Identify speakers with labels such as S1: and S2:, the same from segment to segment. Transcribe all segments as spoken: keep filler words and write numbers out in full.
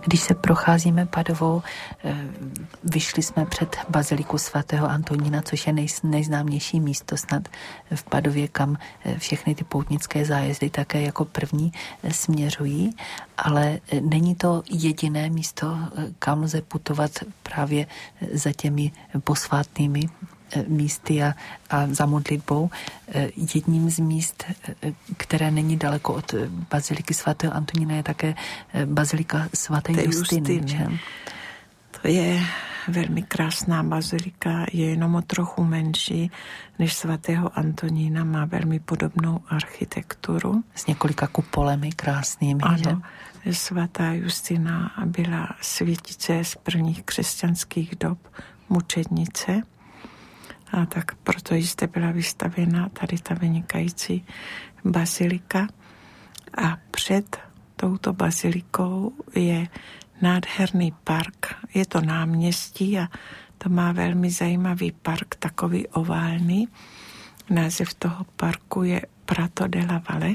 S1: Když se procházíme Padovou, vyšli jsme před baziliku svatého Antonína, což je nej, nejznámější místo snad v Padově, kam všechny ty poutnické zájezdy také jako první směřují, ale není to jediné místo, kam lze putovat právě za těmi posvátnými místy a, a za modlitbou. Jedním z míst, které není daleko od baziliky svatého Antonína, je také bazilika svaté Justiny. Justiny.
S2: To je velmi krásná bazilika, je jenom o trochu menší než svatého Antonína, má velmi podobnou architekturu.
S1: S několika kupolemi krásnými.
S2: Ano, že? Svatá Justina byla světice z prvních křesťanských dob, mučednice. A tak proto jste byla vystavěna tady ta vynikající bazilika. A před touto bazilikou je nádherný park. Je to náměstí a to má velmi zajímavý park, takový oválný. Název toho parku je Prato della Valle.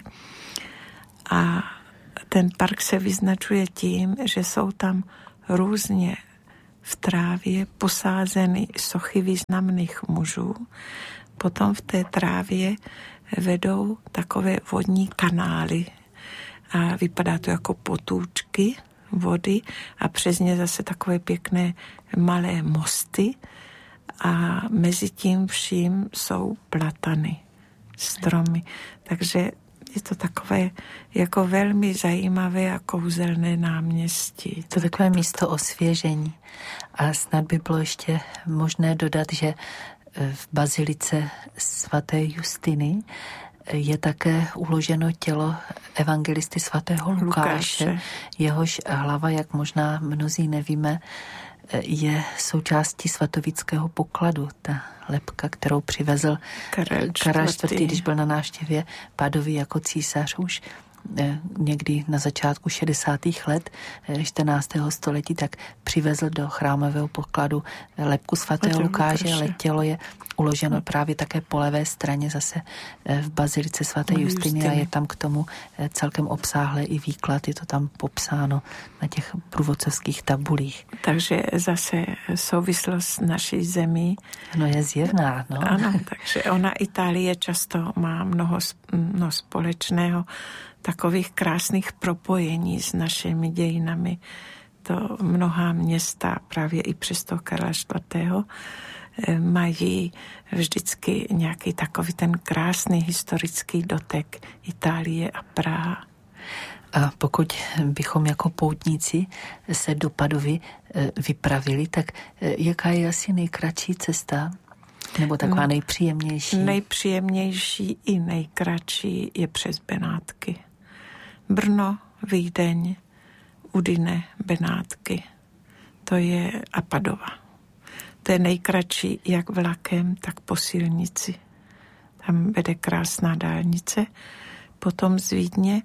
S2: A ten park se vyznačuje tím, že jsou tam různě v trávě posázeny sochy významných mužů. Potom v té trávě vedou takové vodní kanály a vypadá to jako potůčky vody a přes ně zase takové pěkné malé mosty a mezi tím vším jsou platany, stromy. Takže je to takové jako velmi zajímavé a kouzelné náměstí.
S1: To takové místo osvěžení. A snad by bylo ještě možné dodat, že v bazilice svaté Justiny je také uloženo tělo evangelisty svatého Lukáše, Lukáše. Jehož hlava, jak možná mnozí nevíme, je součástí svatovického pokladu. Ta lebka, kterou přivezl Karel čtvrtý, když byl na návštěvě Padovy jako císař už někdy na začátku šedesátých let čtrnáctého století, tak přivezl do chrámového pokladu lebku svatého Lukáše, ale tělo je uloženo právě také po levé straně zase v bazilice svaté Justiny a je tam k tomu celkem obsáhlé i výklad, je to tam popsáno na těch průvodcovských tabulích.
S2: Takže zase souvislost naší zemí.
S1: No je zjevná, no.
S2: Ano, takže ona Itálie často má mnoho, mnoho společného, takových krásných propojení s našimi dějinami. To mnohá města právě i přes toho Karla čtvrtého mají vždycky nějaký takový ten krásný historický dotek Itálie a Praha.
S1: A pokud bychom jako poutníci se do Padovy vypravili, tak jaká je asi nejkratší cesta? Nebo taková nejpříjemnější?
S2: Nejpříjemnější i nejkratší je přes Benátky. Brno, Vídeň, Udine, Benátky. To je a Padova. To je nejkratší jak vlakem, tak po silnici. Tam vede krásná dálnice. Potom z Vídně,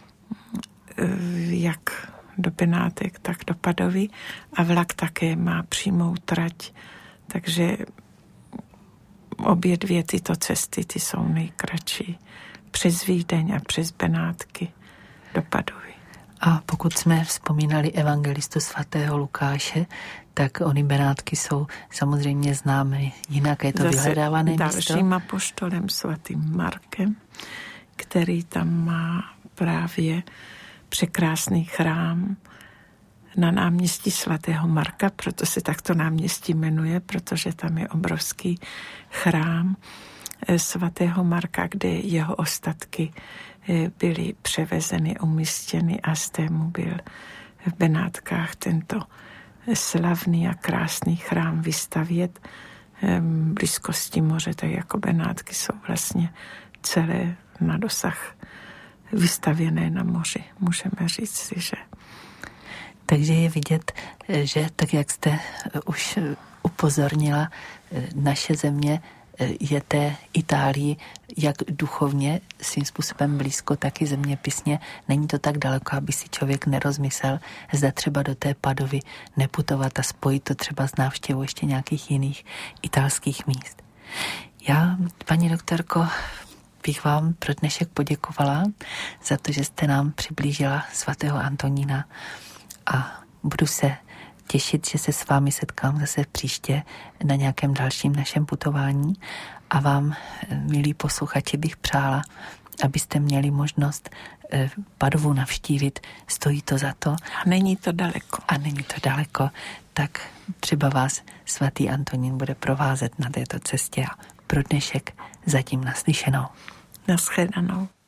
S2: jak do Benátek, tak do Padovy. A vlak také má přímou trať. Takže obě dvě tyto cesty, ty jsou nejkratší. Přes Vídeň a přes Benátky do Padovy.
S1: A pokud jsme vzpomínali evangelistu svatého Lukáše, tak ony Benátky jsou samozřejmě známy. Jinak je to zase vyhledávané místo.
S2: Dalším apoštolem svatým Markem, který tam má právě překrásný chrám na náměstí svatého Marka, proto se takto náměstí jmenuje, protože tam je obrovský chrám svatého Marka, kde jeho ostatky byly převezeny, umístěny a z tému byl v Benátkách tento slavný a krásný chrám vystavět v blízkosti moře, tak jako Benátky jsou vlastně celé na dosah vystavěné na moři. Můžeme říct, že...
S1: Takže je vidět, že tak, jak jste už upozornila, naše země je té Itálii jak duchovně svým způsobem blízko, tak i zeměpisně. Není to tak daleko, aby si člověk nerozmyslel, zda třeba do té Padovy neputovat a spojit to třeba s návštěvou ještě nějakých jiných italských míst. Já, paní doktorko, bych vám pro dnešek poděkovala za to, že jste nám přiblížila svatého Antonína a budu se těšit, že se s vámi setkám zase příště na nějakém dalším našem putování a vám, milí posluchači, bych přála, abyste měli možnost Padovu navštívit. Stojí to za to.
S2: A není to daleko.
S1: A není to daleko. Tak třeba vás svatý Antonín bude provázet na této cestě a pro dnešek zatím naslyšenou.
S2: Naschledanou.